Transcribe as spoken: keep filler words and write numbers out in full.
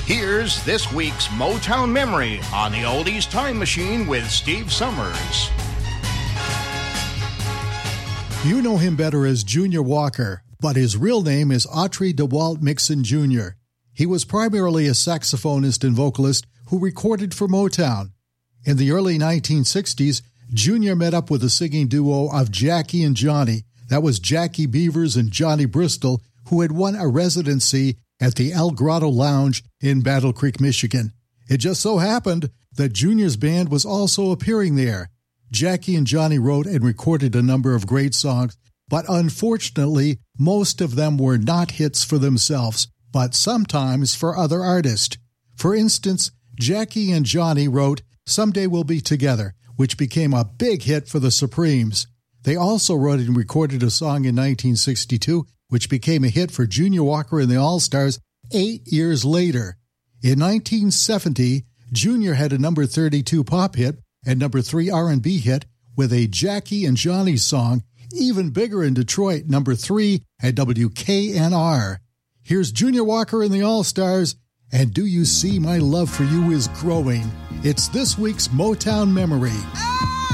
Here's this week's Motown Memory on the Oldies Time Machine with Steve Summers. You know him better as Junior Walker, but his real name is Autry DeWalt Mixon Junior He was primarily a saxophonist and vocalist who recorded for Motown. In the early nineteen sixties, Junior met up with a singing duo of Jackie and Johnny. That was Jackie Beavers and Johnny Bristol, who had won a residency at the El Grotto Lounge in Battle Creek, Michigan. It just so happened that Junior's band was also appearing there. Jackie and Johnny wrote and recorded a number of great songs, but unfortunately, most of them were not hits for themselves, but sometimes for other artists. For instance, Jackie and Johnny wrote Someday We'll Be Together, which became a big hit for the Supremes. They also wrote and recorded a song in nineteen sixty-two, which became a hit for Junior Walker and the All-Stars eight years later. In nineteen seventy, Junior had a number thirty-two pop hit and number three R and B hit with a Jackie and Johnny song, even bigger in Detroit, number three at W K N R. Here's Junior Walker and the All-Stars, and Do You See My Love for You Is Growing. It's this week's Motown Memory.